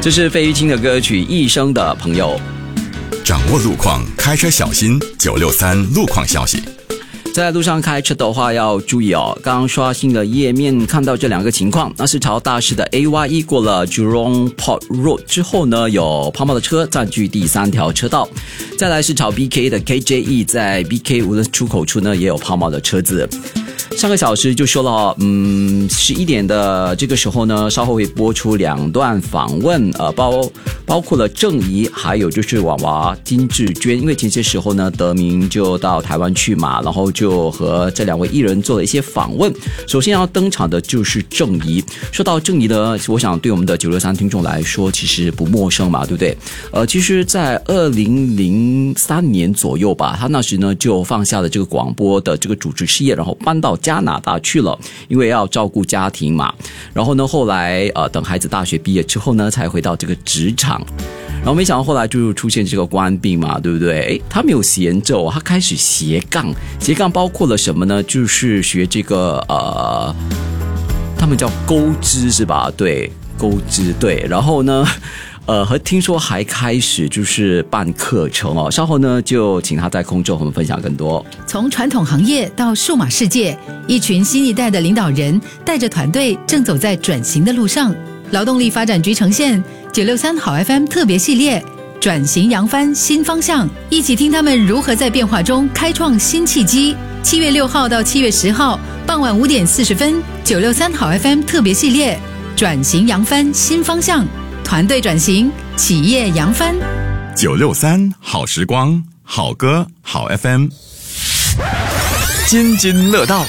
这是费玉清的歌曲《一生的朋友》。 掌握路况，开车小心963路况消息。 在路上开车的话要注意哦，刚刚刷新了页面看到这两个情况，那是朝大市的 AYE 过了 Jurong Port Road 之后呢，有抛锚的车占据第3条车道，再来是朝 BK 的 KJE 在 BK 无论出口处呢也有抛锚的车子。上个小时就说了11点的这个时候呢，稍后会播出2段访问，包括了郑怡，还有就是娃娃金志娟，因为前些时候呢，德明就到台湾去嘛，然后就和这2位艺人做了一些访问。首先要登场的就是郑怡。说到郑怡呢，我想对我们的963听众来说，其实不陌生嘛，对不对？其实，在2003年左右吧，他那时呢就放下了这个广播的这个主持事业，然后搬到加拿大去了，因为要照顾家庭嘛。然后呢，后来等孩子大学毕业之后呢，才回到这个职场。然后没想到后来就出现这个官病嘛，对不对？他没有闲着，他开始斜杠包括了什么呢？就是学这个他们叫钩织是吧？对，钩织对。然后呢和听说还开始就是办课程哦，稍后呢就请他在空中和我们分享更多。 从传统行业到数码世界，一群新一代的领导人带着团队正走在转型的路上。劳动力发展局呈现963好 FM 特别系列转型扬帆新方向，一起听他们如何在变化中开创新契机。7月6号到7月10号傍晚5点40分，963好 FM 特别系列转型扬帆新方向，团队转型，企业扬帆。 963好时光，好歌好 FM， 津津乐道。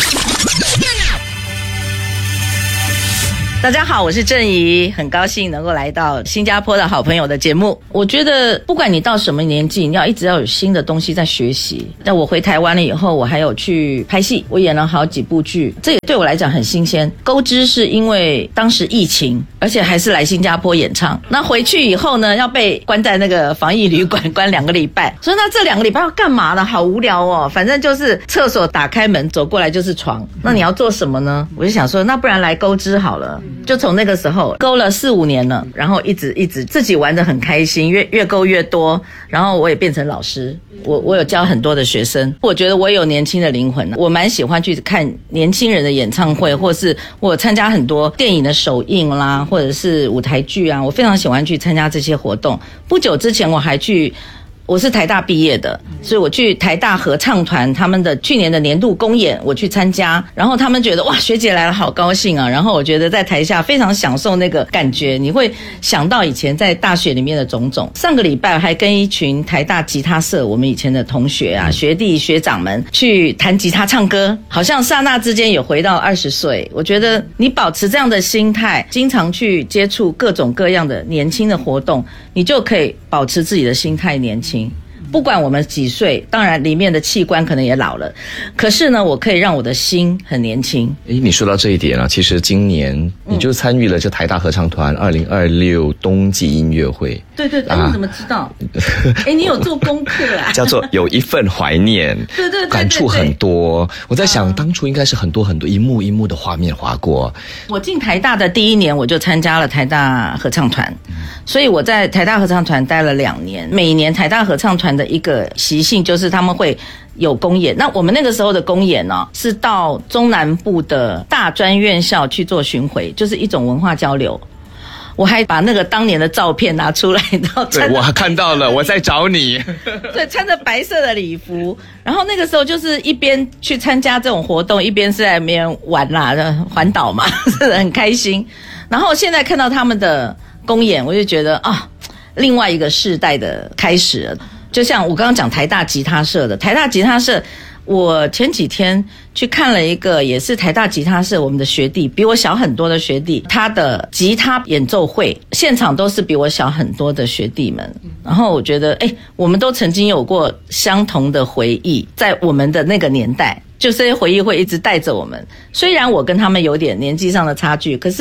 大家好，我是郑怡，很高兴能够来到新加坡的好朋友的节目。我觉得不管你到什么年纪，你要一直要有新的东西在学习。但我回台湾了以后，我还有去拍戏，我演了好几部剧，这也对我来讲很新鲜。钩织是因为当时疫情，而且还是来新加坡演唱。那回去以后呢，要被关在那个防疫旅馆关2个礼拜，所以那这2个礼拜要干嘛呢？好无聊哦，反正就是厕所打开门走过来就是床，那你要做什么呢？我就想说，那不然来钩织好了。就从那个时候勾了4-5年了，然后一直自己玩得很开心，越勾越多，然后我也变成老师，我有教很多的学生，我觉得我有年轻的灵魂，我蛮喜欢去看年轻人的演唱会，或是我参加很多电影的首映啦，或者是舞台剧啊，我非常喜欢去参加这些活动。不久之前我是台大毕业的，所以我去台大合唱团他们的去年的年度公演我去参加，然后他们觉得哇学姐来了好高兴啊，然后我觉得在台下非常享受那个感觉，你会想到以前在大学里面的种种。上个礼拜还跟一群台大吉他社我们以前的同学啊学弟学长们去弹吉他唱歌，好像刹那之间有回到20岁。我觉得你保持这样的心态，经常去接触各种各样的年轻的活动，你就可以保持自己的心态年轻。不管我们几岁，当然里面的器官可能也老了，可是呢我可以让我的心很年轻。 你说到这一点啊，其实今年你就参与了这台大合唱团2026冬季音乐会。对对对，你怎么知道？你有做功课啊？叫做有一份怀念。对对对，感触很多。我在想当初应该是很多一幕一幕的画面划过。 我进台大的第1年我就参加了台大合唱团，所以我在台大合唱团待了2年。每年台大合唱团的一个习性就是他们会有公演，那我们那个时候的公演呢，是到中南部的大专院校去做巡回，就是一种文化交流。我还把那个当年的照片拿出来，然后对，我看到了，我在找你。 对，穿着白色的礼服，然后那个时候就是一边去参加这种活动，一边是在那边玩啦，环岛嘛，是很开心。然后现在看到他们的公演，我就觉得啊，另外一个世代的开始了。就像我刚刚讲台大吉他社的，台大吉他社，我前几天去看了一个也是台大吉他社我们的学弟，比我小很多的学弟，他的吉他演奏会现场都是比我小很多的学弟们，然后我觉得我们都曾经有过相同的回忆，在我们的那个年代，就这些回忆会一直带着我们。虽然我跟他们有点年纪上的差距，可是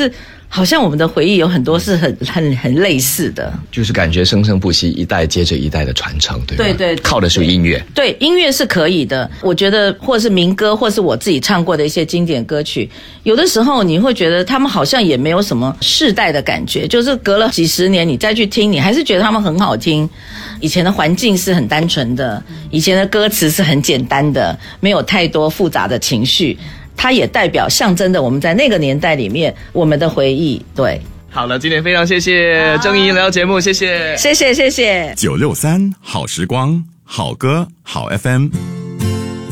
好像我们的回忆有很多是很类似的， 就是感觉生生不息，一代接着一代的传承，对吧？ 对， 靠的是音乐。 对，音乐是可以的。我觉得，或是民歌，或是我自己唱过的一些经典歌曲，有的时候你会觉得他们好像也没有什么世代的感觉，就是隔了几十年你再去听，你还是觉得他们很好听。以前的环境是很单纯的，以前的歌词是很简单的，没有太多复杂的情绪，它也代表象征的我们在那个年代里面我们的回忆。对， 好了，今天非常谢谢郑怡来到节目，谢谢 ，谢谢。 963好时光，好歌好 FM。